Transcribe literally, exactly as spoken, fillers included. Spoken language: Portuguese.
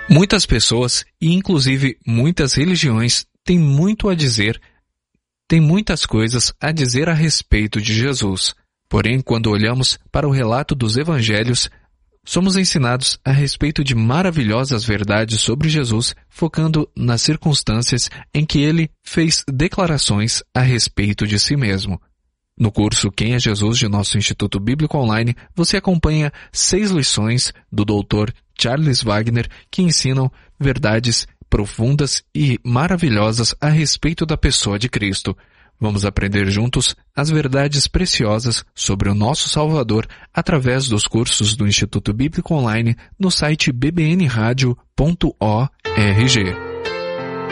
Muitas pessoas, e inclusive muitas religiões, têm muito a dizer, têm muitas coisas a dizer a respeito de Jesus. Porém, quando olhamos para o relato dos evangelhos, somos ensinados a respeito de maravilhosas verdades sobre Jesus, focando nas circunstâncias em que ele fez declarações a respeito de si mesmo. No curso Quem é Jesus de nosso Instituto Bíblico Online, você acompanha seis lições do doutor Charles Wagner que ensinam verdades profundas e maravilhosas a respeito da pessoa de Cristo. Vamos aprender juntos as verdades preciosas sobre o nosso Salvador através dos cursos do Instituto Bíblico Online no site b b n radio ponto org.